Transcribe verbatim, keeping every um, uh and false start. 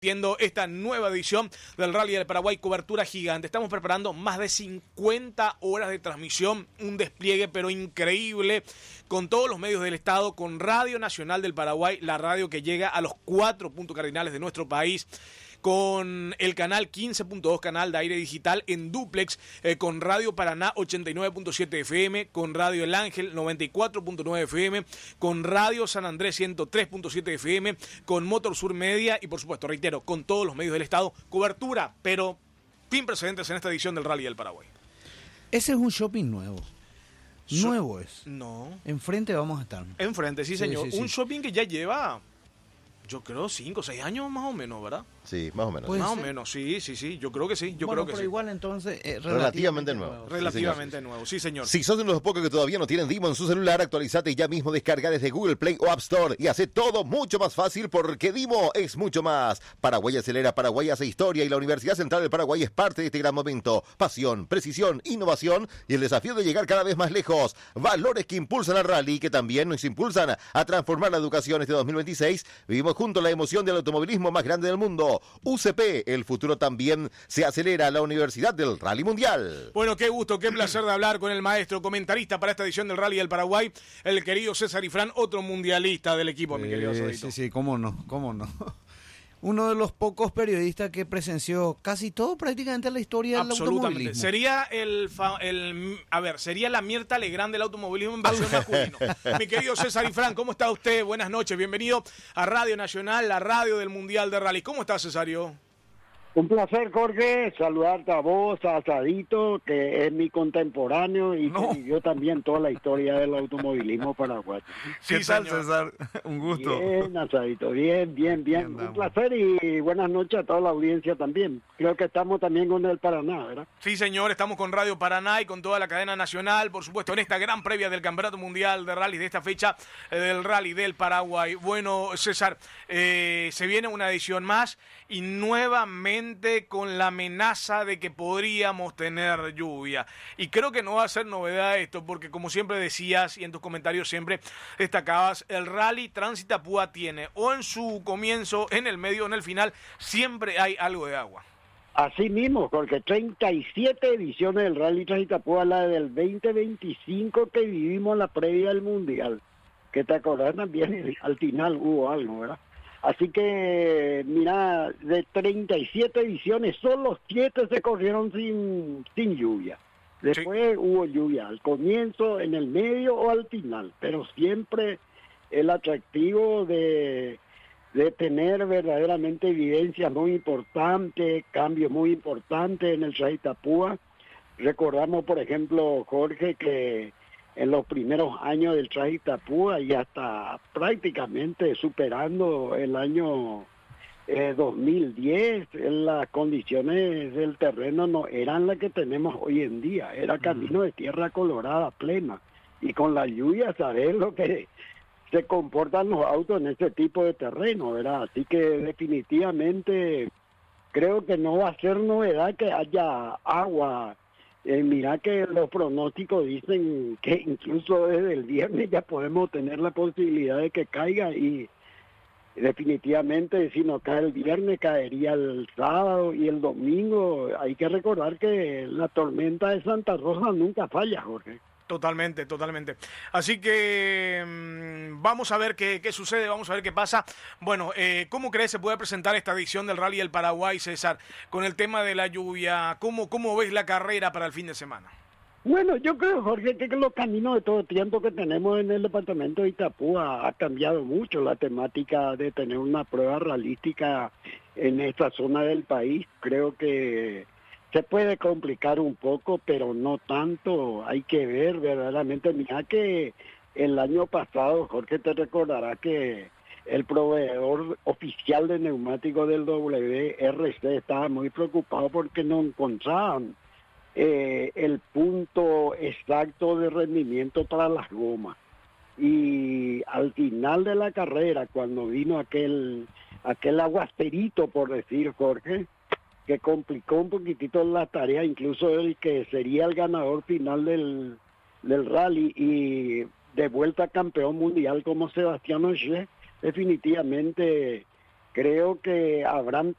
Viendo esta nueva edición del Rally del Paraguay, cobertura gigante. Estamos preparando más de cincuenta horas de transmisión, un despliegue pero increíble, con todos los medios del estado, con Radio Nacional del Paraguay, la radio que llega a los cuatro puntos cardinales de nuestro país, con el canal quince punto dos, canal de aire digital en dúplex, eh, con Radio Paraná ochenta y nueve punto siete F M, con Radio El Ángel noventa y cuatro punto nueve F M, con Radio San Andrés ciento tres punto siete F M, con Motor Sur Media y por supuesto, reitero, con todos los medios del estado. Cobertura, pero sin precedentes en esta edición del Rally del Paraguay. Ese es un shopping nuevo. So- nuevo es. No. Enfrente vamos a estar. Enfrente, sí, Sí, señor. sí, sí. Un shopping que ya lleva, yo creo, cinco o seis años más o menos, ¿verdad? Sí, más o menos. Puede Más o ser. menos, sí, sí, sí. Yo creo que sí, yo bueno, creo que pero sí. igual entonces eh, relativamente, Relativamente nuevo. Sí, Relativamente nuevo, sí, señor. Si sos de los pocos que todavía no tienen Dimo en su celular, actualizate y ya mismo descarga desde Google Play o App Store y hace todo mucho más fácil porque Dimo es mucho más. Paraguay acelera, Paraguay hace historia y la Universidad Central del Paraguay es parte de este gran momento. Pasión, precisión, innovación y el desafío de llegar cada vez más lejos. Valores que impulsan al rally y que también nos impulsan a transformar la educación este dos mil veintiséis. Vivimos juntos la emoción del automovilismo más grande del mundo. U C P, el futuro también se acelera, la Universidad del Rally Mundial. Bueno, qué gusto, qué placer de hablar con el maestro comentarista para esta edición del Rally del Paraguay, el querido César Ifrán, otro mundialista del equipo, mi querido Eh, Cedito. sí, sí, cómo no, cómo no. Uno de los pocos periodistas que presenció casi todo prácticamente la historia del Absolutamente. automovilismo. Sería el, fa- el, a ver, sería la Mirta Legrand del automovilismo en versión masculino. Mi querido César Ifrán, ¿cómo está usted? Buenas noches, bienvenido a Radio Nacional, la radio del Mundial de Rally. ¿Cómo está, Cesario? Un placer, Jorge, saludarte a vos, a Sadito, que es mi contemporáneo y No. que vivió también toda la historia del automovilismo paraguayo. Sí, ¿Qué tal, señor. César? Un gusto. Bien, Asadito, bien, bien, Bien, bien. Un andamos. placer y buenas noches a toda la audiencia también. Creo que estamos también con el Paraná, ¿verdad? Sí, señor, estamos con Radio Paraná y con toda la cadena nacional, por supuesto, en esta gran previa del Campeonato Mundial de Rally, de esta fecha eh, del Rally del Paraguay. Bueno, César, eh, se viene una edición más y nuevamente con la amenaza de que podríamos tener lluvia. Y creo que no va a ser novedad esto, porque como siempre decías y en tus comentarios siempre destacabas, el Rally Transitapúa tiene, o en su comienzo, en el medio, o en el final, siempre hay algo de agua. Así mismo, Jorge, treinta y siete ediciones del Rally Transitapúa, la del veinte veinticinco que vivimos la previa del Mundial. Que te acordás también, al final hubo algo, ¿verdad? Así que, mira, de treinta y siete ediciones, solo siete se corrieron sin, sin lluvia. Después hubo lluvia, al comienzo, en el medio o al final, pero siempre el atractivo de, de tener verdaderamente evidencias muy importantes, cambios muy importantes en el Transitapúa. Recordamos, por ejemplo, Jorge, que en los primeros años del Transitapúa y hasta prácticamente superando el año eh, dos mil diez, las condiciones del terreno no eran las que tenemos hoy en día, era camino de tierra colorada plena y con la lluvia sabes lo que se comportan los autos en este tipo de terreno, ¿verdad? Así que definitivamente creo que no va a ser novedad que haya agua. Eh, mira que los pronósticos dicen que incluso desde el viernes ya podemos tener la posibilidad de que caiga y definitivamente si no cae el viernes caería el sábado y el domingo. Hay que recordar que la tormenta de Santa Rosa nunca falla, Jorge. Totalmente, totalmente. Así que mmm, vamos a ver qué, qué sucede, vamos a ver qué pasa. Bueno, eh, ¿cómo crees se puede presentar esta edición del Rally del Paraguay, César, con el tema de la lluvia? ¿Cómo, cómo ves la carrera para el fin de semana? Bueno, yo creo, Jorge, que los caminos de todo tiempo que tenemos en el departamento de Itapúa ha cambiado mucho la temática de tener una prueba realística en esta zona del país. Creo que se puede complicar un poco, pero no tanto. Hay que ver verdaderamente. Mira que el año pasado, Jorge, te recordará que el proveedor oficial de neumáticos del W R C estaba muy preocupado porque no encontraban eh, el punto exacto de rendimiento para las gomas. Y al final de la carrera, cuando vino aquel, aquel aguacerito, por decir, Jorge, que complicó un poquitito la tarea, incluso el que sería el ganador final del, del rally y de vuelta campeón mundial como Sebastián Ogier, definitivamente creo que habrán